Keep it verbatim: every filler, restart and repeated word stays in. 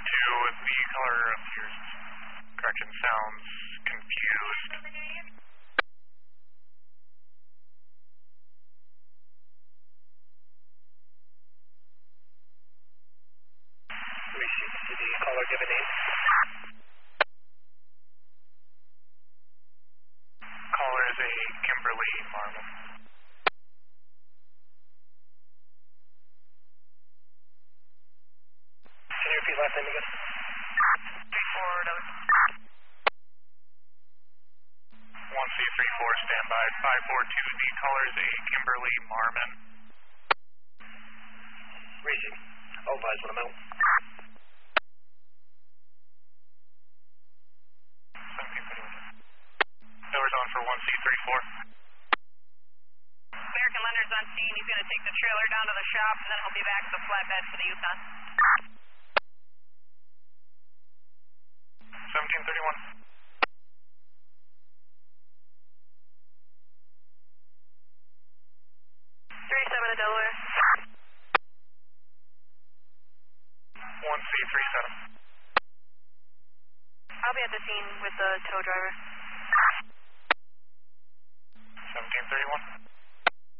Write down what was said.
two, the color appears, correction, sounds confused. Received to the caller, give a name. Caller is a Kimberly Marmon. Can you repeat last name again? three four double. one C three four, standby. five four two, the caller is a Kimberly Marmon. Received. All advise one amount. Tower's on for one C three four. American Leonard's on scene. He's going to take the trailer down to the shop, and then he'll be back to the flatbed for the Yukon. seventeen thirty-one. thirty-seven to Delaware. one C three seven. I'll be at the scene with the tow driver. seventeen thirty-one.